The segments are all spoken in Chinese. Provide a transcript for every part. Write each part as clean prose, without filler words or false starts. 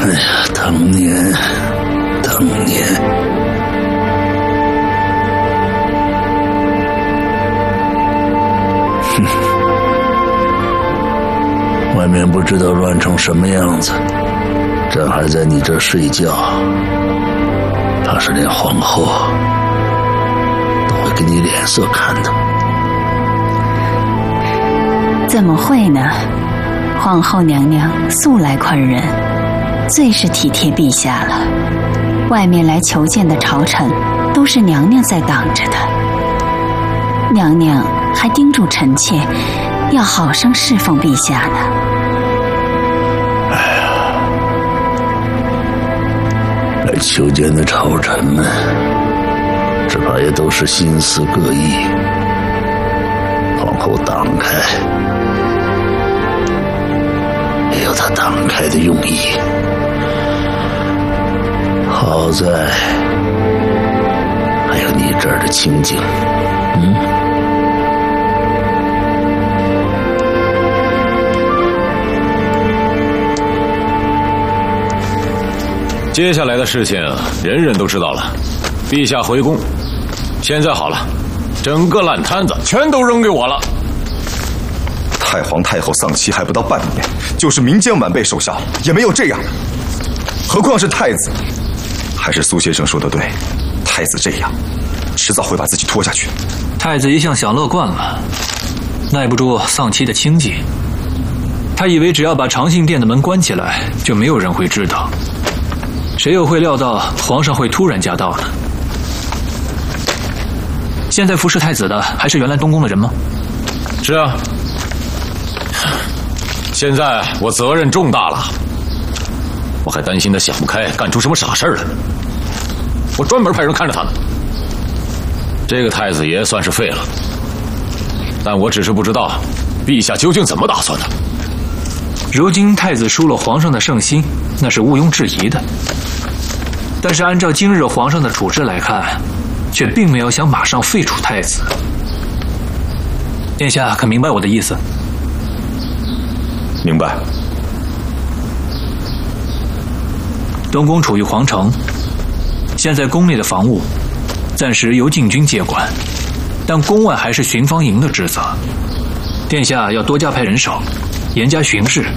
哎呀，当年，外面不知道乱成什么样子，朕还在你这睡觉，怕是连皇后都会给你脸色看的。 怎么会呢？皇后娘娘素来宽仁，最是体贴陛下了。外面来求见的朝臣，都是娘娘在挡着的。娘娘还叮嘱臣妾，要好生侍奉陛下呢。 哎呀，来求见的朝臣们，只怕也都是心思各异。皇后挡开，也有她挡开的用意。好在还有你这儿的清静， 接下来的事情人人都知道了，陛下回宫。现在好了，整个烂摊子全都扔给我了。 太皇太后丧期还不到半年，就是民间晚辈手下也没有这样的，何况是太子。还是苏先生说的对，太子这样，迟早会把自己拖下去。 太子一向享乐惯了，耐不住丧期的清寂。他以为只要把长信殿的门关起来，就没有人会知道。谁又会料到皇上会突然驾到呢？现在服侍太子的还是原来东宫的人吗？ 是啊。现在我责任重大了，我还担心他想不开，干出什么傻事来。我专门派人看着他呢。这个太子爷算是废了，但我只是不知道陛下究竟怎么打算的。 如今太子输了皇上的圣心，那是毋庸置疑的。但是按照今日皇上的处置来看，却并没有想马上废除太子。殿下可明白我的意思？ 明白。 东宫处于皇城，现在宫内的防务暂时由禁军接管，但宫外还是巡防营的职责。殿下要多加派人手，严加巡视。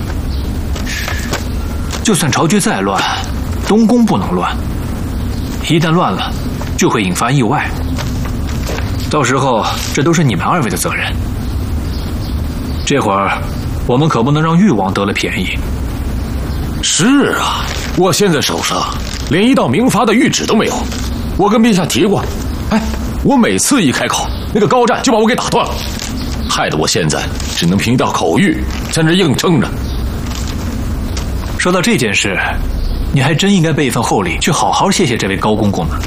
就算朝局再乱，东宫不能乱，一旦乱了，就会引发意外。到时候，这都是你们二位的责任。这会儿，我们可不能让誉王得了便宜。 是啊，我现在手上连一道明发的谕旨都没有。我跟陛下提过，我每次一开口，那个高湛就把我给打断了，害得我现在只能凭一道口谕在那硬撑着。 说到这件事，你还真应该备一份厚礼，去好好谢谢这位高公公呢。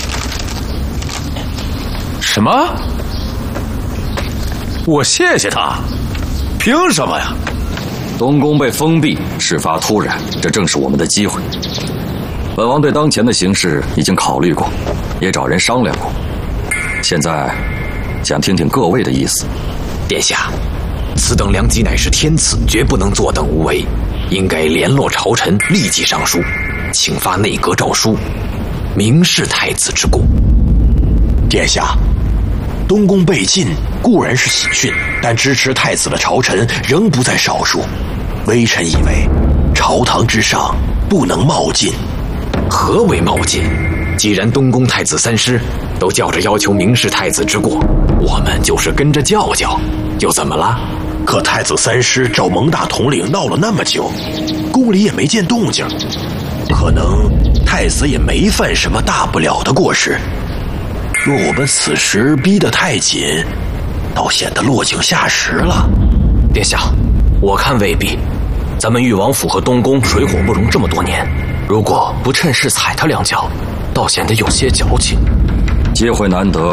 什么？我谢谢他？凭什么呀？ 东宫被封闭，事发突然，这正是我们的机会。本王对当前的形势已经考虑过，也找人商量过。现在想听听各位的意思。 殿下，此等良机乃是天赐，绝不能坐等无为，应该联络朝臣，立即上书，请发内阁诏书，明示太子之过。 殿下，东宫被禁固然是喜讯，但支持太子的朝臣仍不在少数。微臣以为，朝堂之上不能冒进。 何为冒进？既然东宫太子三师都叫着要求明示太子之过，我们就是跟着叫叫，又怎么了？ 可太子三师找蒙大统领闹了那么久，宫里也没见动静，可能太子也没犯什么大不了的过失。若我们此时逼得太紧，倒显得落井下石了。 殿下，我看未必。咱们誉王府和东宫水火不容这么多年，如果不趁势踩他两脚，倒显得有些矫情。 机会难得，